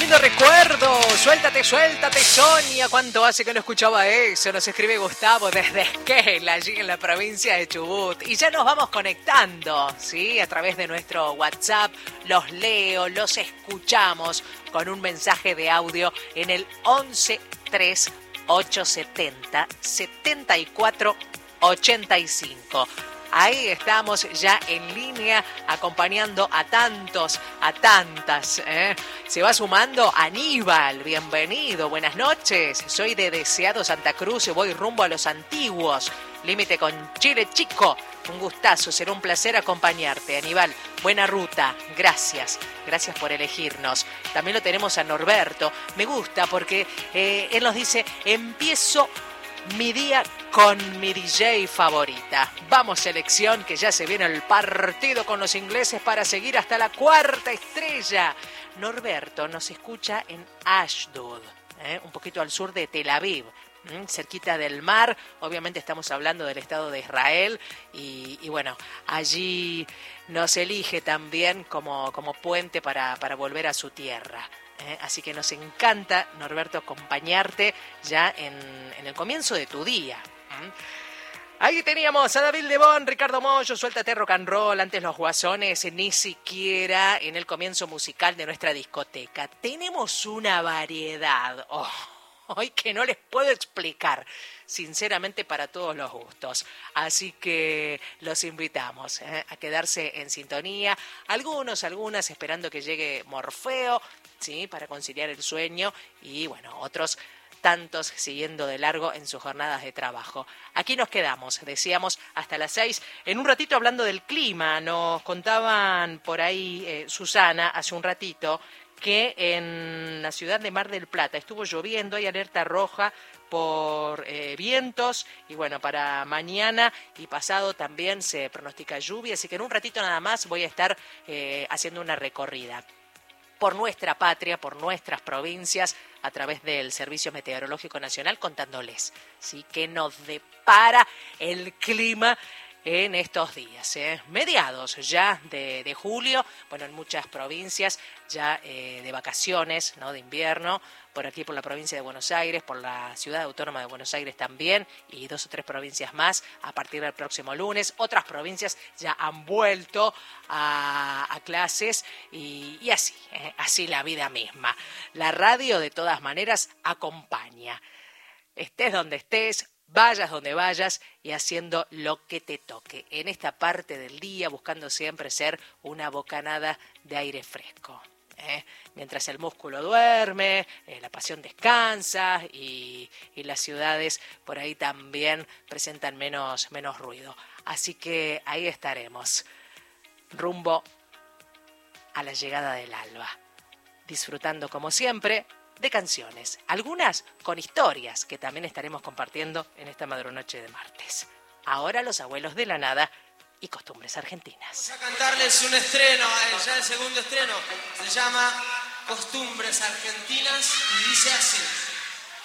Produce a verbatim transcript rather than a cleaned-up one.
lindo recuerdo. Suéltate, suéltate, Sonia. ¿Cuánto hace que no escuchaba eso? Nos escribe Gustavo desde Esquel, allí en la provincia de Chubut. Y ya nos vamos conectando, ¿sí? A través de nuestro WhatsApp. Los leo, los escuchamos con un mensaje de audio en el once tres ocho setenta setenta y cuatro ochenta y cinco. Ahí estamos ya en línea acompañando a tantos, a tantas. ¿eh? Se va sumando Aníbal, bienvenido, buenas noches. Soy de Deseado Santa Cruz y voy rumbo a Los Antiguos, límite con Chile Chico. Un gustazo, será un placer acompañarte, Aníbal. Buena ruta, gracias, gracias por elegirnos. También lo tenemos a Norberto. Me gusta porque eh, él nos dice, empiezo mi día con mi D J favorita. Vamos, selección, que ya se viene el partido con los ingleses para seguir hasta la cuarta estrella. Norberto nos escucha en Ashdod, ¿eh? un poquito al sur de Tel Aviv, ¿eh? cerquita del mar. Obviamente estamos hablando del Estado de Israel y, y bueno, allí nos elige también como, como puente para, para volver a su tierra. Eh, así que nos encanta, Norberto, acompañarte ya en, en el comienzo de tu día. ¿Mm? Ahí teníamos a David Lebón, Ricardo Mollo, Suéltate Rock and Roll, antes Los Guasones, ni siquiera en el comienzo musical de nuestra discoteca. Tenemos una variedad, oh, hoy que no les puedo explicar, sinceramente para todos los gustos. Así que los invitamos ¿eh? a quedarse en sintonía, algunos, algunas esperando que llegue Morfeo, ¿sí? para conciliar el sueño y bueno, otros tantos siguiendo de largo en sus jornadas de trabajo. Aquí nos quedamos, decíamos, hasta las seis. En un ratito hablando del clima, nos contaban por ahí eh, Susana hace un ratito que en la ciudad de Mar del Plata estuvo lloviendo, hay alerta roja por eh, vientos y bueno, para mañana y pasado también se pronostica lluvia, así que en un ratito nada más voy a estar eh, haciendo una recorrida por nuestra patria, por nuestras provincias, a través del Servicio Meteorológico Nacional, contándoles, ¿sí? qué nos depara el clima en estos días, ¿eh? mediados ya de, de julio, bueno, en muchas provincias ya eh, de vacaciones, ¿no? de invierno, por aquí por la provincia de Buenos Aires, por la ciudad autónoma de Buenos Aires también, y dos o tres provincias más a partir del próximo lunes. Otras provincias ya han vuelto a, a clases y, y así, ¿eh? así la vida misma. La radio de todas maneras acompaña. Estés donde estés, vayas donde vayas y haciendo lo que te toque. En esta parte del día, buscando siempre ser una bocanada de aire fresco. ¿eh? Mientras el músculo duerme, eh, la pasión descansa y, y las ciudades por ahí también presentan menos, menos ruido. Así que ahí estaremos, rumbo a la llegada del alba, disfrutando como siempre de canciones, algunas con historias que también estaremos compartiendo en esta madrunoche de martes. Ahora Los Abuelos de la Nada y Costumbres Argentinas. Vamos a cantarles un estreno, ya el segundo estreno, se llama Costumbres Argentinas y dice así.